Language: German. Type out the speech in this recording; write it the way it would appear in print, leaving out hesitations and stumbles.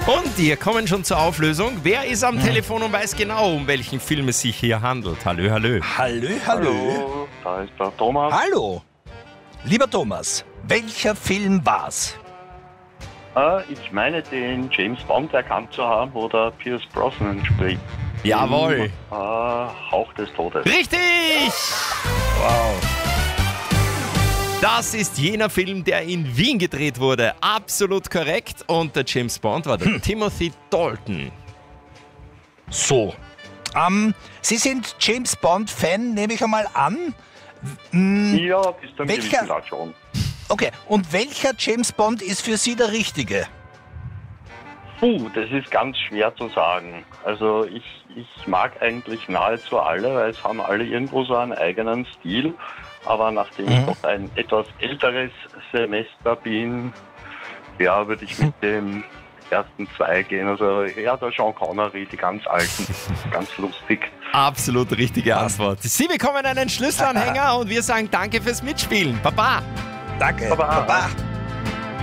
Und wir kommen schon zur Auflösung. Wer ist am Telefon und weiß genau, um welchen Film es sich hier handelt? Hallo. Hallo, da ist der Thomas. Hallo. Lieber Thomas, welcher Film war's? Ich meine, den James Bond erkannt zu haben, wo der Pierce Brosnan spricht. Jawohl. Hauch des Todes. Richtig! Wow. Das ist jener Film, der in Wien gedreht wurde. Absolut korrekt. Und der James Bond war der Timothy Dalton. So. Sie sind James Bond-Fan, nehme ich einmal an. Ja, bis zum Welcher? gewissen Grad schon. Okay, und welcher James Bond ist für Sie der richtige? Das ist ganz schwer zu sagen. Also ich mag eigentlich nahezu alle, weil es haben alle irgendwo so einen eigenen Stil. Aber nachdem ich doch ein etwas älteres Semester bin, ja, würde ich mit dem ersten zwei gehen. Also ja, der Sean Connery, die ganz alten, ganz lustig. Absolut richtige Antwort. Sie bekommen einen Schlüsselanhänger und wir sagen danke fürs Mitspielen. Baba! Danke. Baba. Baba.